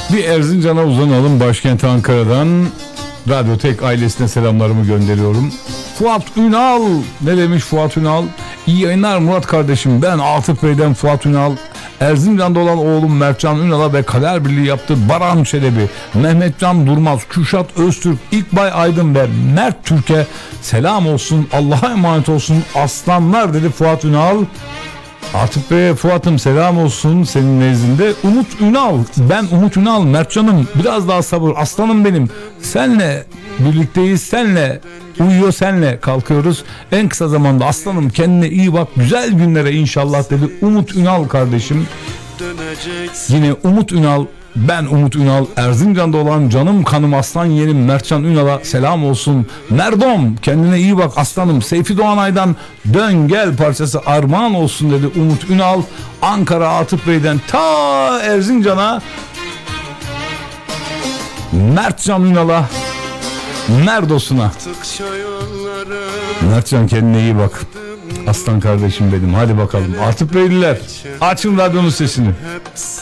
Bir Erzincan'a uzanalım, başkent Ankara'dan. Radyo Tek ailesine selamlarımı gönderiyorum. Fuat Ünal, ne demiş Fuat Ünal? İyi yayınlar Murat kardeşim, ben Atıf Bey'den Fuat Ünal. Erzincan'da olan oğlum Mertcan Ünal'a ve kader birliği yaptı Baran Çelebi, Mehmetcan Durmaz, Kürşat Öztürk, İkbay Aydın ve Mert Türk'e selam olsun, Allah'a emanet olsun aslanlar dedi Fuat Ünal. Atıf Bey'e Fuat'ım selam olsun senin nezdinde. Umut Ünal, ben Umut Ünal, Mertcan'ım, biraz daha sabır aslanım benim. Senle birlikteyiz, senle uyuyor, senle kalkıyoruz. En kısa zamanda aslanım kendine iyi bak, güzel günlere inşallah dedi Umut Ünal kardeşim. Yine Umut Ünal, ben Umut Ünal, Erzincan'da olan canım kanım aslan yeğenim Mertcan Ünal'a selam olsun. Merdom kendine iyi bak aslanım. Seyfi Doğanay'dan Dön Gel parçası armağan olsun dedi Umut Ünal. Ankara Atıf Bey'den ta Erzincan'a Mertcan Ünal'a, Merdos'una. Mertcan kendine iyi bak aslan kardeşim benim, hadi bakalım Atıf Beyliler, açın radyonun sesini.